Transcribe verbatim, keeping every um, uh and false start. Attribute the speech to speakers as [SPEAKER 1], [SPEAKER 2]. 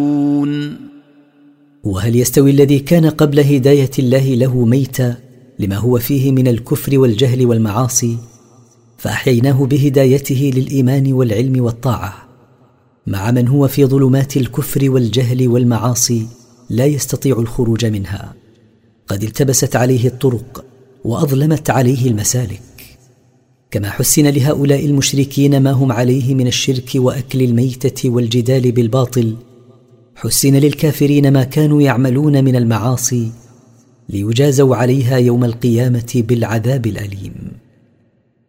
[SPEAKER 1] وهل يستوي الذي كان قبل هداية الله له ميتا لما هو فيه من الكفر والجهل والمعاصي فأحييناه بهدايته للإيمان والعلم والطاعة، مع من هو في ظلمات الكفر والجهل والمعاصي لا يستطيع الخروج منها، قد التبست عليه الطرق وأظلمت عليه المسالك. كما حسن لهؤلاء المشركين ما هم عليه من الشرك وأكل الميتة والجدال بالباطل، حسن للكافرين ما كانوا يعملون من المعاصي ليجازوا عليها يوم القيامة بالعذاب الأليم.